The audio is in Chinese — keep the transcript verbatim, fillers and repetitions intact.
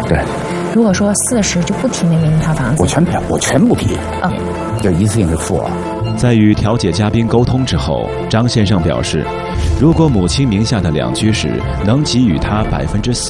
对。 如果说四十就不提那名一套房子， 我全票，我全部批。 嗯， 就一次性的付啊。 在与调解嘉宾沟通之后，张先生表示，如果母亲名下的两居室能给予他百分之四。